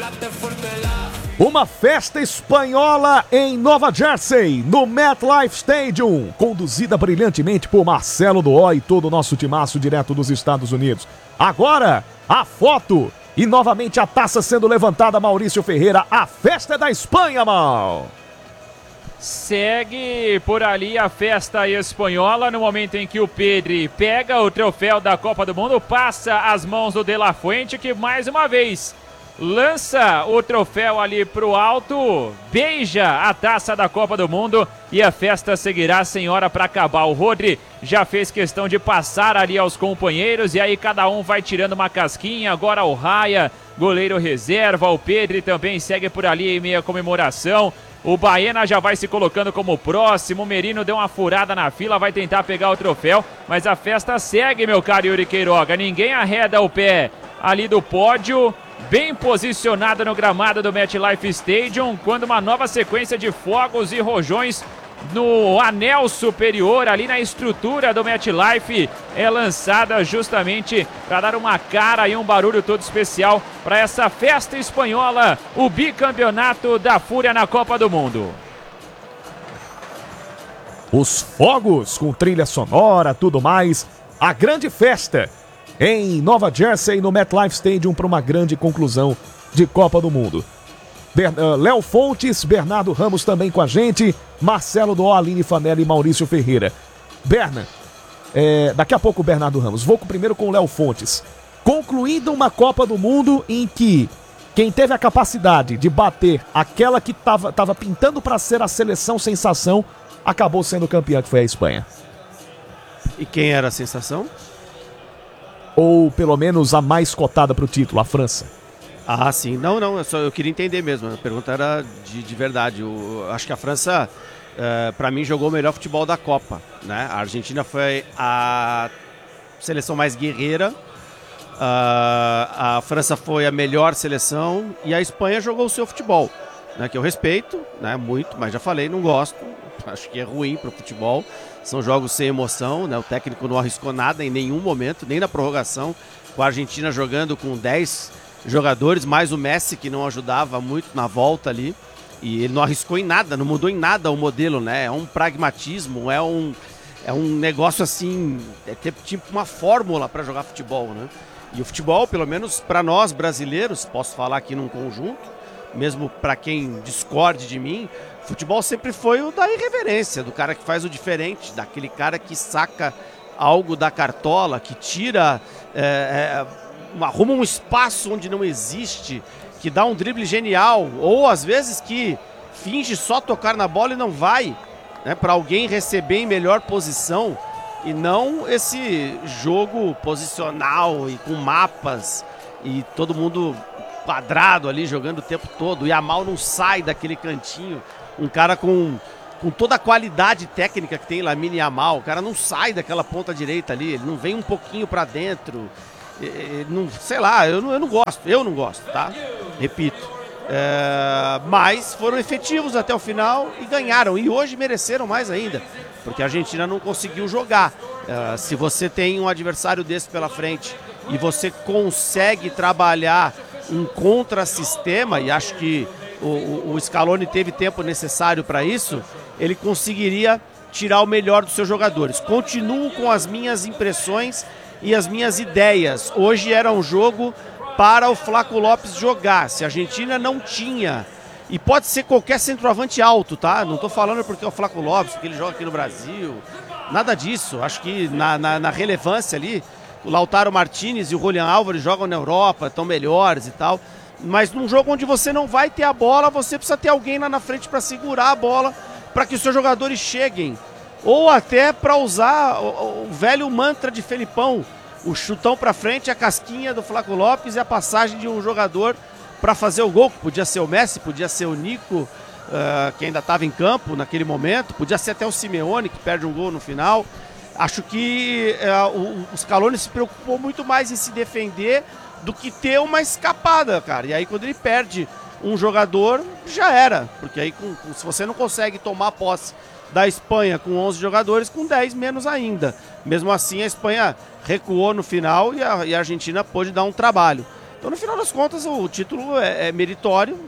Uma festa espanhola em Nova Jersey, no MetLife Stadium, conduzida brilhantemente por Marcelo Doó e todo o nosso timaço direto dos Estados Unidos. Agora, a foto e novamente a taça sendo levantada, Maurício Ferreira. A festa é da Espanha, Mal. Segue por ali a festa espanhola no momento em que o Pedri pega o troféu da Copa do Mundo, passa as mãos do De La Fuente, que mais uma vez lança o troféu ali pro alto, beija a taça da Copa do Mundo e a festa seguirá sem hora para acabar. O Rodri já fez questão de passar ali aos companheiros e aí cada um vai tirando uma casquinha. Agora o Raya, goleiro reserva, o Pedri também segue por ali em meia comemoração. O Baena já vai se colocando como próximo, o Merino deu uma furada na fila, vai tentar pegar o troféu, mas a festa segue, meu caro Yuri Queiroga. Ninguém arreda o pé ali do pódio, bem posicionado no gramado do MetLife Stadium, quando uma nova sequência de fogos e rojões no anel superior, ali na estrutura do MetLife, é lançada justamente para dar uma cara e um barulho todo especial para essa festa espanhola, o bicampeonato da Fúria na Copa do Mundo. Os fogos com trilha sonora, tudo mais, a grande festa em Nova Jersey, no MetLife Stadium, para uma grande conclusão de Copa do Mundo. Léo Fontes, Bernardo Ramos também com a gente, Marcelo Doó, Aline Fanelli e Maurício Ferreira. Berna, daqui a pouco o Bernardo Ramos. Vou primeiro com o Léo Fontes. Concluindo uma Copa do Mundo em que quem teve a capacidade de bater aquela que estava pintando para ser a seleção sensação, acabou sendo campeã, que foi a Espanha. E quem era a sensação? Ou pelo menos a mais cotada para o título, a França. Ah, sim. Não, eu queria entender mesmo. A pergunta era de verdade. Eu acho que a França, para mim, jogou o melhor futebol da Copa, né? A Argentina foi a seleção mais guerreira, a França foi a melhor seleção e a Espanha jogou o seu futebol, né? Que eu respeito, né? Muito, mas já falei, não gosto. Acho que é ruim para o futebol. São jogos sem emoção, né? O técnico não arriscou nada em nenhum momento, nem na prorrogação, com a Argentina jogando com 10 jogadores, mais o Messi, que não ajudava muito na volta ali, e ele não arriscou em nada, não mudou em nada o modelo, né? É um pragmatismo, é um negócio assim, tipo uma fórmula para jogar futebol, né? E o futebol, pelo menos para nós brasileiros, posso falar aqui num conjunto, mesmo para quem discorde de mim, futebol sempre foi o da irreverência, do cara que faz o diferente, daquele cara que saca algo da cartola, que tira, arruma um espaço onde não existe, que dá um drible genial, ou às vezes que finge só tocar na bola e não vai, né, para alguém receber em melhor posição, e não esse jogo posicional e com mapas e todo mundo quadrado ali jogando o tempo todo, e a Yamal não sai daquele cantinho, um cara com toda a qualidade técnica que tem Lamine Yamal, o cara não sai daquela ponta direita ali, ele não vem um pouquinho para dentro, não, sei lá, eu não gosto, tá? Repito, mas foram efetivos até o final e ganharam, e hoje mereceram mais ainda, porque a Argentina não conseguiu jogar. Se você tem um adversário desse pela frente e você consegue trabalhar um contra-sistema, e acho que o Scaloni teve tempo necessário para isso, ele conseguiria tirar o melhor dos seus jogadores. Continuo com as minhas impressões e as minhas ideias. Hoje era um jogo para o Flaco Lopes jogar. Se a Argentina não tinha, e pode ser qualquer centroavante alto, tá? Não tô falando porque é o Flaco Lopes, porque ele joga aqui no Brasil, nada disso. Acho que na relevância ali, o Lautaro Martinez e o Julián Álvares jogam na Europa, estão melhores e tal, mas num jogo onde você não vai ter a bola, você precisa ter alguém lá na frente para segurar a bola, para que os seus jogadores cheguem, ou até para usar o velho mantra de Felipão, o chutão para frente, a casquinha do Flaco Lopes e a passagem de um jogador para fazer o gol, que podia ser o Messi, podia ser o Nico, que ainda estava em campo naquele momento, podia ser até o Simeone, que perde um gol no final. Acho que o Scaloni se preocupou muito mais em se defender do que ter uma escapada, cara. E aí quando ele perde um jogador, já era. Porque aí se você não consegue tomar posse da Espanha com 11 jogadores, com 10 menos ainda. Mesmo assim a Espanha recuou no final e a Argentina pôde dar um trabalho. Então, no final das contas, o título é meritório,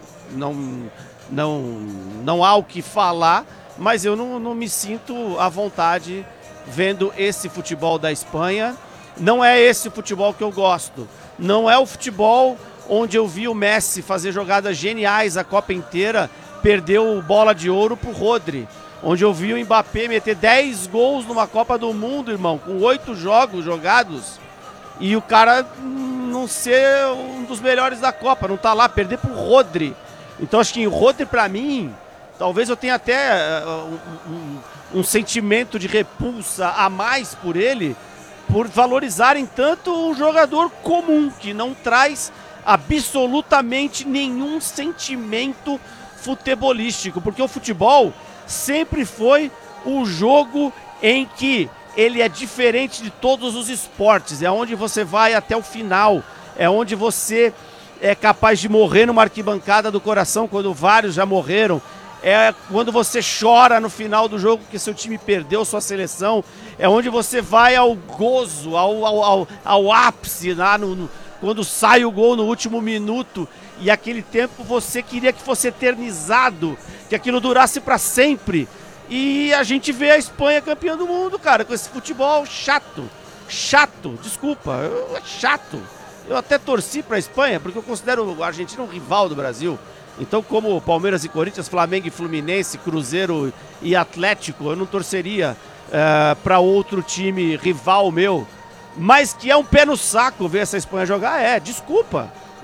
não há o que falar, mas eu não me sinto à vontade vendo esse futebol da Espanha. Não é esse o futebol que eu gosto. Não é o futebol onde eu vi o Messi fazer jogadas geniais a Copa inteira, perdeu bola de ouro pro Rodri. Onde eu vi o Mbappé meter 10 gols numa Copa do Mundo, irmão, com 8 jogos jogados, e o cara não ser um dos melhores da Copa, não tá lá, perder pro Rodri. Então acho que o Rodri, pra mim, talvez eu tenha até um sentimento de repulsa a mais por ele, por valorizarem tanto um jogador comum, que não traz absolutamente nenhum sentimento futebolístico, porque o futebol sempre foi o jogo em que ele é diferente de todos os esportes, é onde você vai até o final, é onde você é capaz de morrer numa arquibancada do coração, quando vários já morreram, é quando você chora no final do jogo que seu time perdeu, sua seleção, é onde você vai ao gozo, ao ápice, lá quando sai o gol no último minuto, e aquele tempo você queria que fosse eternizado, que aquilo durasse para sempre. E a gente vê a Espanha campeã do mundo, cara, com esse futebol chato, desculpa, é chato. Eu até torci para a Espanha, porque eu considero a Argentina um rival do Brasil. Então, como Palmeiras e Corinthians, Flamengo e Fluminense, Cruzeiro e Atlético, eu não torceria para outro time rival meu. Mas que é um pé no saco ver essa Espanha jogar, desculpa.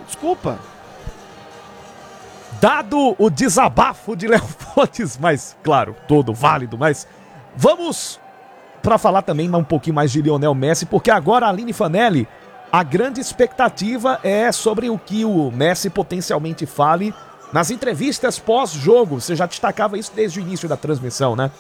Dado o desabafo de Léo Fontes, mas, claro, todo válido, mas vamos para falar também um pouquinho mais de Lionel Messi, porque agora a Aline Fanelli, a grande expectativa é sobre o que o Messi potencialmente fale nas entrevistas pós-jogo. Você já destacava isso desde o início da transmissão, né?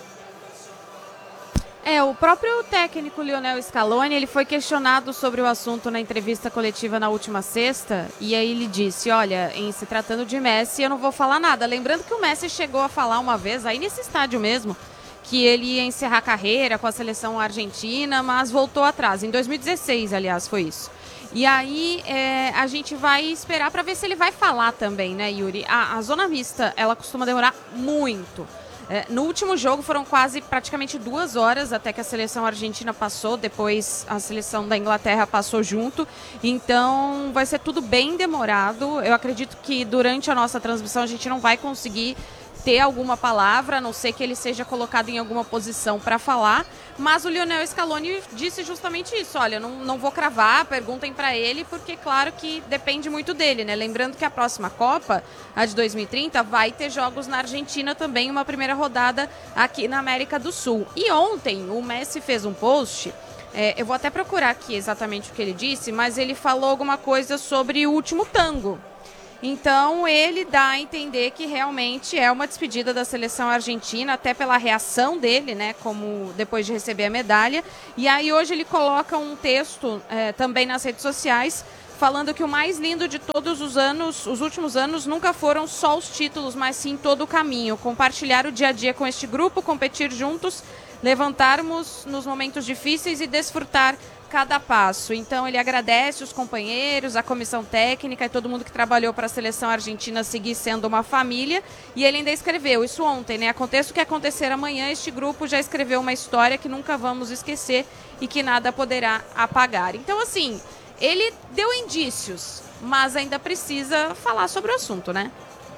O próprio técnico Lionel Scaloni, ele foi questionado sobre o assunto na entrevista coletiva na última sexta, e aí ele disse, olha, em se tratando de Messi, eu não vou falar nada. Lembrando que o Messi chegou a falar uma vez, aí nesse estádio mesmo, que ele ia encerrar a carreira com a seleção argentina, mas voltou atrás. Em 2016, aliás, foi isso. E aí a gente vai esperar para ver se ele vai falar também, né, Yuri? A zona mista, ela costuma demorar muito. No último jogo foram praticamente 2 horas até que a seleção argentina passou, depois a seleção da Inglaterra passou junto, então vai ser tudo bem demorado. Eu acredito que durante a nossa transmissão a gente não vai conseguir ter alguma palavra, a não ser que ele seja colocado em alguma posição para falar, mas o Lionel Scaloni disse justamente isso, olha, não vou cravar, perguntem para ele, porque claro que depende muito dele, né? Lembrando que a próxima Copa, a de 2030, vai ter jogos na Argentina também, uma primeira rodada aqui na América do Sul. E ontem o Messi fez um post, eu vou até procurar aqui exatamente o que ele disse, mas ele falou alguma coisa sobre o último tango. Então ele dá a entender que realmente é uma despedida da seleção argentina, até pela reação dele, né, como depois de receber a medalha. E aí hoje ele coloca um texto também nas redes sociais, falando que o mais lindo de todos os anos, os últimos anos, nunca foram só os títulos, mas sim todo o caminho. Compartilhar o dia a dia com este grupo, competir juntos, levantarmos nos momentos difíceis e desfrutar cada passo. Então ele agradece os companheiros, a comissão técnica e todo mundo que trabalhou para a seleção argentina seguir sendo uma família. E ele ainda escreveu isso ontem, né? Aconteça o que acontecer amanhã, este grupo já escreveu uma história que nunca vamos esquecer e que nada poderá apagar. Então, assim, ele deu indícios, mas ainda precisa falar sobre o assunto, né?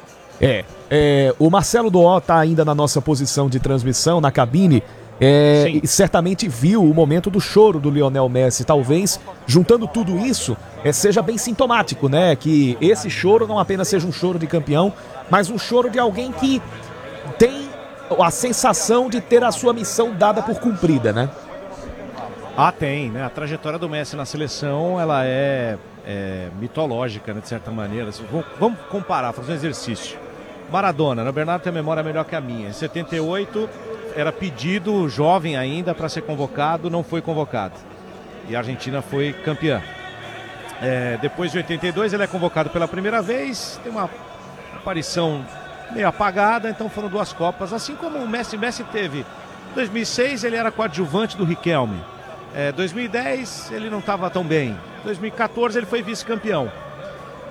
O Marcelo Doó tá ainda na nossa posição de transmissão, na cabine. E certamente viu o momento do choro do Lionel Messi. Talvez, juntando tudo isso, seja bem sintomático, né? Que esse choro não apenas seja um choro de campeão, mas um choro de alguém que tem a sensação de ter a sua missão dada por cumprida, né? Tem, né? A trajetória do Messi na seleção, ela é mitológica, né? De certa maneira. Vamos comparar, fazer um exercício. Maradona, né? O Bernardo tem a memória melhor que a minha. Em 78... era pedido, jovem ainda, para ser convocado, não foi convocado. E a Argentina foi campeã. Depois de 82, ele é convocado pela primeira vez, tem uma aparição meio apagada, então foram 2 Copas. Assim como o Messi teve. Em 2006, ele era coadjuvante do Riquelme. 2010, ele não estava tão bem. 2014, ele foi vice-campeão.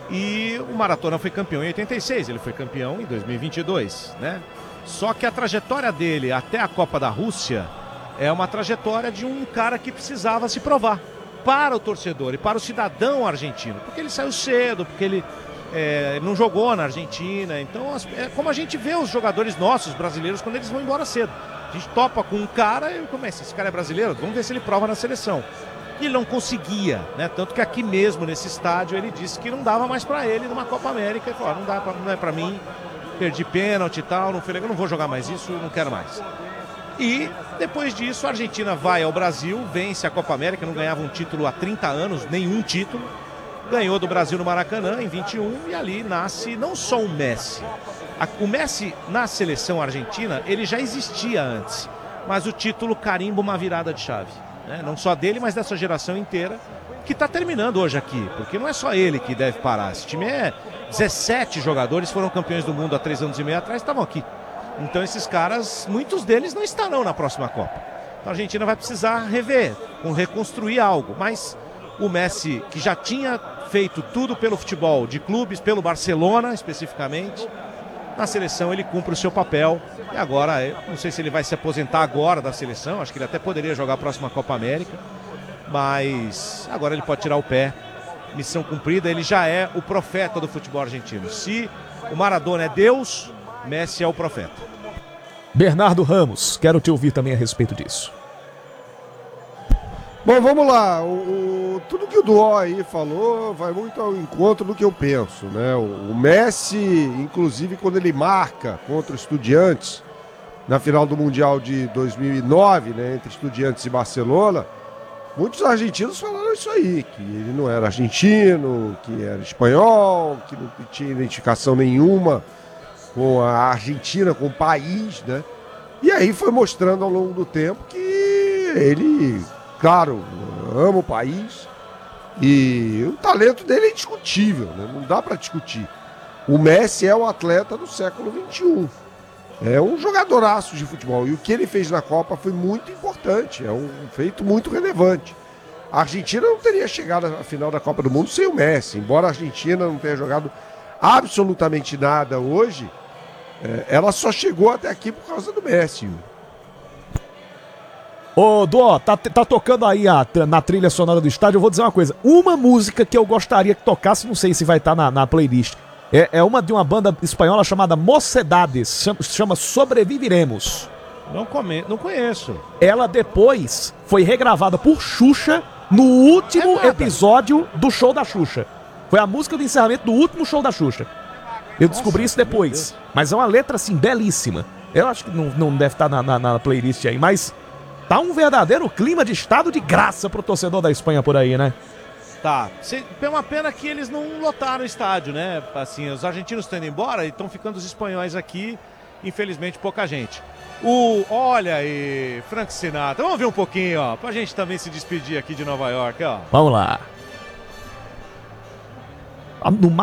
E o Maradona foi campeão em 86, ele foi campeão em 2022, né? Só que a trajetória dele até a Copa da Rússia é uma trajetória de um cara que precisava se provar para o torcedor e para o cidadão argentino. Porque ele saiu cedo, porque ele não jogou na Argentina. Então, é como a gente vê os jogadores nossos, brasileiros, quando eles vão embora cedo. A gente topa com um cara e começa, esse cara é brasileiro, vamos ver se ele prova na seleção. E ele não conseguia, né? Tanto que aqui mesmo, nesse estádio, ele disse que não dava mais para ele numa Copa América. Ele falou, não é para mim, perdi pênalti e tal, não foi legal, não vou jogar mais isso, não quero mais. E depois disso a Argentina vai ao Brasil, vence a Copa América, não ganhava um título há 30 anos, nenhum título. Ganhou do Brasil no Maracanã em 21 e ali nasce não só o Messi. O Messi na seleção argentina, ele já existia antes, mas o título carimba uma virada de chave, né? Não só dele, mas dessa geração inteira que está terminando hoje aqui, porque não é só ele que deve parar. Esse time 17 jogadores foram campeões do mundo há 3 anos e meio atrás, estavam aqui. Então esses caras, muitos deles não estarão na próxima Copa. Então a Argentina vai precisar rever, reconstruir algo. Mas o Messi, que já tinha feito tudo pelo futebol de clubes, pelo Barcelona especificamente, na seleção ele cumpre o seu papel. E agora, não sei se ele vai se aposentar agora da seleção, acho que ele até poderia jogar a próxima Copa América. Mas agora ele pode tirar o pé. Missão cumprida, ele já é o profeta do futebol argentino. Se o Maradona é Deus, Messi é o profeta. Bernardo Ramos, quero te ouvir também a respeito disso. Bom, vamos lá. Tudo que o Duó aí falou vai muito ao encontro do que eu penso, né? O Messi, inclusive, quando ele marca contra o Estudiantes na final do Mundial de 2009, né, entre Estudiantes e Barcelona, muitos argentinos falaram isso aí, que ele não era argentino, que era espanhol, que não tinha identificação nenhuma com a Argentina, com o país, né? E aí foi mostrando ao longo do tempo que ele, claro, ama o país e o talento dele é indiscutível, né? Não dá para discutir. O Messi é o atleta do século XXI. É um jogadoraço de futebol. E o que ele fez na Copa foi muito importante. É um feito muito relevante. A Argentina não teria chegado à final da Copa do Mundo sem o Messi. Embora a Argentina não tenha jogado absolutamente nada hoje, ela só chegou até aqui por causa do Messi. Ô, Dó, tá tocando aí na trilha sonora do estádio. Eu vou dizer uma coisa. Uma música que eu gostaria que tocasse, não sei se vai estar na playlist. É uma de uma banda espanhola chamada Mocedades. Chama Sobreviviremos. Não conheço. Ela depois foi regravada por Xuxa no último episódio do show da Xuxa. Foi a música do encerramento do último show da Xuxa. Eu descobri isso depois. Mas é uma letra, assim, belíssima. Eu acho que não deve estar na playlist aí, mas tá um verdadeiro clima de estado de graça pro torcedor da Espanha por aí, né? Tá. É uma pena que eles não lotaram o estádio, né? Assim, os argentinos estão indo embora e estão ficando os espanhóis aqui. Infelizmente, pouca gente. Olha aí, Frank Sinatra. Vamos ver um pouquinho, ó, pra gente também se despedir aqui de Nova York, ó. Vamos lá.